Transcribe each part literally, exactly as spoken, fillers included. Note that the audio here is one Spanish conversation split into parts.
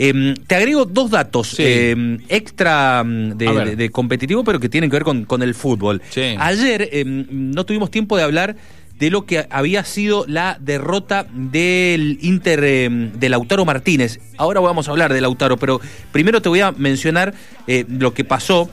Eh, te agrego dos datos Sí. eh, extra de, de, de competitivo, pero que tienen que ver con, con el fútbol. Sí. Ayer eh, no tuvimos tiempo de hablar de lo que había sido la derrota del Inter eh, de Lautaro Martínez. Ahora vamos a hablar de Lautaro, pero primero te voy a mencionar eh, lo que pasó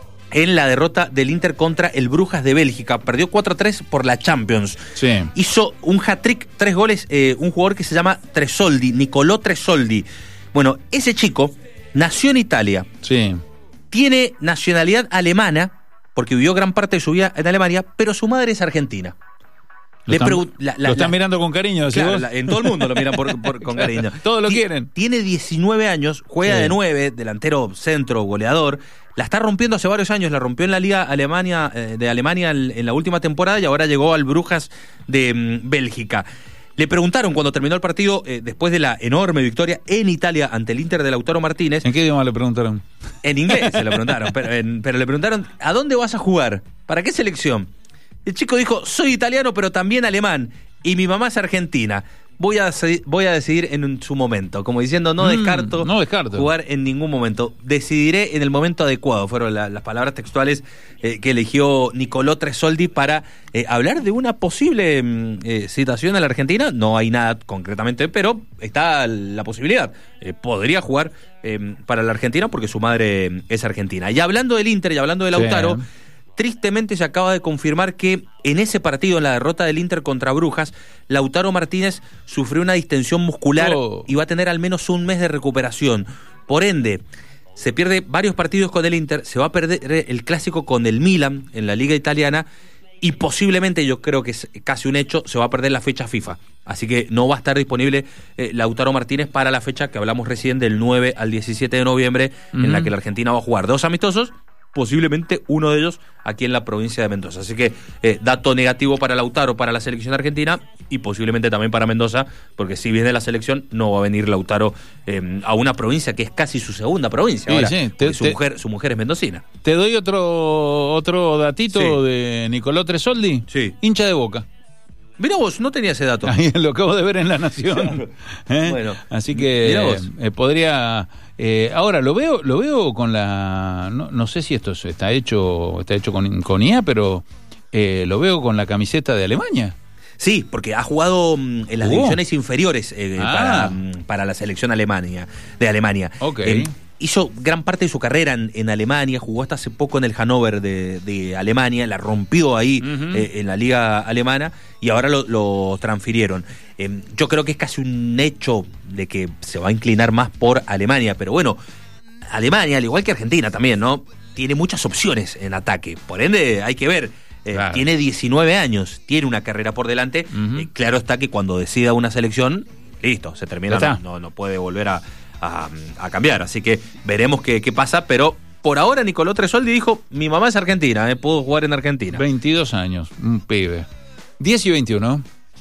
en la derrota del Inter contra el Brujas de Bélgica. Perdió cuatro a tres por la Champions. Sí. Hizo un hat-trick, tres goles, eh, un jugador que se llama Tresoldi, Nicolò Tresoldi. Bueno, ese chico nació en Italia. Sí. Tiene nacionalidad alemana, porque vivió gran parte de su vida en Alemania, pero su madre es argentina. Lo Le están, pregun- la- la- lo están la- mirando con cariño, ¿sí Claro, vos? la- en todo el mundo lo miran por, por- con cariño. Todos lo Ti- quieren. Tiene diecinueve años, juega Sí. de nueve, delantero, centro, goleador. La está rompiendo hace varios años, la rompió en la Liga Alemania, eh, de Alemania en, en la última temporada y ahora llegó al Brujas de mm, Bélgica. Le preguntaron cuando terminó el partido, eh, después de la enorme victoria en Italia ante el Inter de Lautaro Martínez, ¿En qué idioma le preguntaron? en inglés se lo preguntaron, pero, en- pero le preguntaron, ¿a dónde vas a jugar? ¿Para qué selección? El chico dijo, soy italiano pero también alemán y mi mamá es argentina. Voy a, deci- voy a decidir en un- su momento, como diciendo, no Mm, descarto no descarto. jugar en ningún momento. Decidiré en el momento adecuado, fueron la- las palabras textuales eh, que eligió Nicolò Tresoldi para eh, hablar de una posible mm, eh, citación a la Argentina. No hay nada concretamente, pero está la posibilidad. Eh, podría jugar eh, para la Argentina porque su madre eh, es argentina. Y hablando del Inter y hablando de Lautaro, Sí. tristemente se acaba de confirmar que en ese partido, en la derrota del Inter contra Brujas, Lautaro Martínez sufrió una distensión muscular Oh. y va a tener al menos un mes de recuperación. Por ende, se pierde varios partidos con el Inter, se va a perder el clásico con el Milan en la Liga Italiana y posiblemente, yo creo que es casi un hecho, se va a perder la fecha FIFA. Así que no va a estar disponible eh, Lautaro Martínez para la fecha que hablamos recién del nueve al diecisiete de noviembre, Ujú. en la que la Argentina va a jugar dos amistosos, posiblemente uno de ellos aquí en la provincia de Mendoza. Así que eh, dato negativo para Lautaro, para la selección argentina y posiblemente también para Mendoza, porque si viene la selección no va a venir Lautaro eh, a una provincia que es casi su segunda provincia. Sí, ahora, sí, porque te- su, te- mujer, su mujer es mendocina. Te doy otro otro datito Sí. de Nicolò Tresoldi. Sí. Hincha de Boca. Mirá vos, no tenía ese dato. Ahí lo acabo de ver en La Nación. ¿Eh? Bueno, así que mirá vos. eh, podría eh, ahora lo veo lo veo con la no, no sé si esto está hecho está hecho con, con I A, pero eh, lo veo con la camiseta de Alemania. Sí, porque ha jugado mm, en las Uh. divisiones inferiores eh, Ah. para, mm, para la selección Alemania, de Alemania. Ok. Eh, hizo gran parte de su carrera en, en Alemania, jugó hasta hace poco en el Hannover de, de Alemania, la rompió ahí Ujú. eh, en la liga alemana y ahora lo, lo transfirieron. Eh, yo creo que es casi un hecho de que se va a inclinar más por Alemania, pero bueno, Alemania, al igual que Argentina también, ¿no? Tiene muchas opciones en ataque, por ende hay que ver. Eh, Claro. Tiene diecinueve años, tiene una carrera por delante. Ujú. Eh, claro está que cuando decida una selección, listo, se termina, Ya no, está. no, no puede volver a, a, a cambiar. Así que veremos qué, qué pasa, pero por ahora Nicolò Tresoldi dijo, mi mamá es argentina, eh, puedo jugar en Argentina. veintidós años, un pibe. diez y veintiuno.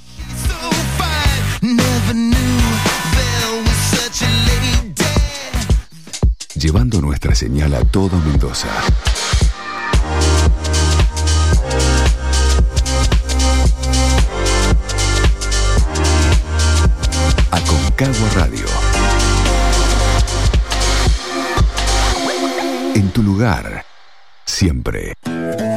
So fine, never knew there was such a lady. Llevando nuestra señal a todo Mendoza. Aconcagua Radio. En tu lugar, siempre.